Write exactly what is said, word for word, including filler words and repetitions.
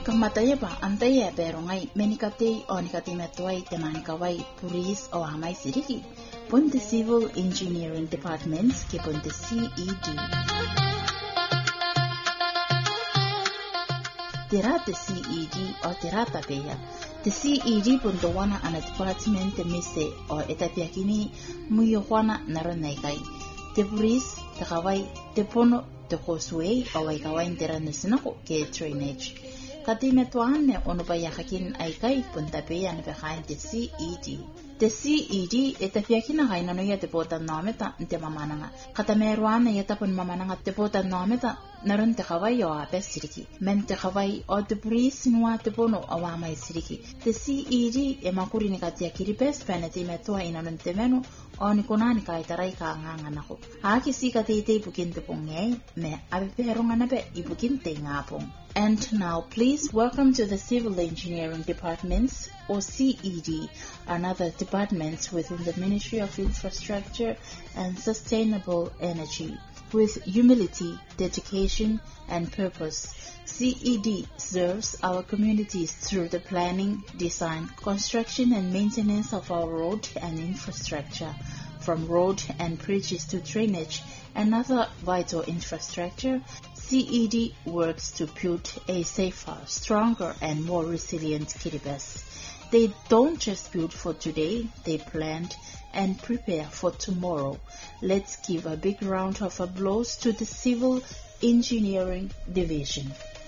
Kamataya ba antaya pero ngai menikate o nikati metuai te manikawai police o amai siriki. Pun the Civil Engineering Departments ke pun the C E D. Tira the C E D o tira tapeya. The C E D pun the wana ana department te mise o etapiakini muyo wana naranaikai. The police te kawai te pono te causeway o wai kawai tira nesinako ke drainage. Kati metuane ono pa yakakin ay kay punta pe yan behind the C E D. The C E D etapiakina kay nano ya te potan nameta nte mamananga. Kata meruana ya tapon mamananga te potan nameta naron te kawai o ape siriki. Men te kawai o te police nua te pono awamay siriki. The C E D e makuri ni kati ya kiripes peneti metua inanon te menu o ni konani kay taray ka nganga nako. Haki si kati ite ipukin te pongay me ape perong anape ipukin te ngapong. And now please welcome to the Civil Engineering Departments or C E D and other departments within the Ministry of Infrastructure and Sustainable Energy. With humility, dedication and purpose, C E D serves our communities through the planning, design, construction and maintenance of our road and infrastructure, from road and bridges to drainage and other vital infrastructure. C E D works to build a safer, stronger and more resilient Kiribati. They don't just build for today, they plan and prepare for tomorrow. Let's give a big round of applause to the Civil Engineering Division.